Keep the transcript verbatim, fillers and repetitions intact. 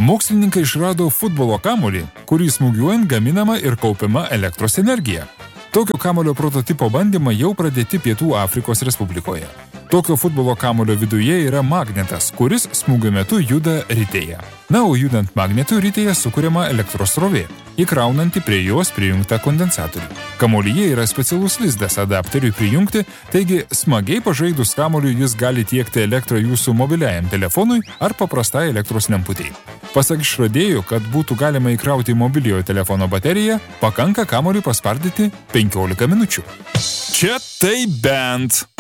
Mokslininkai išrado futbolo kamuolį, kurį smūgiuojant gaminama ir kaupiama elektros energija. Tokio kamuolio prototipo bandymai jau pradėti Pietų Afrikos Respublikoje. Tokio futbolo kamuolio viduje yra magnetas, kuris smūgio metu juda ritėje. Na, o judant magnetų ritėje sukuriama elektros srovė, įkraunanti prie jos prijungtą kondensatorių. Kamuolyje yra specialus lizdas adapteriui prijungti, taigi smagiai pažaidus kamuoliui jis gali tiekti elektrą jūsų mobiliajam telefonui ar paprastai elektros lemputei. Pasak išradėjų, kad būtų galima įkrauti mobiliojo telefono bateriją, pakanka kamuolį paspardyti penkiolika minučių. Čia tai bent.